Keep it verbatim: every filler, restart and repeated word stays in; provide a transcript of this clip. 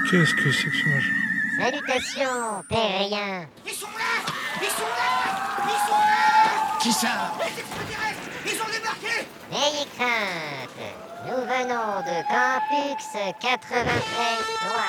Qu'est-ce que c'est que ce machin? Salutations, terriens. Ils sont là! Ils sont là! Ils sont là! Qui ça? Les extraterrestres! Ils ont débarqué! N'ayez crainte, nous venons de Campus quatre-vingt-treize trois.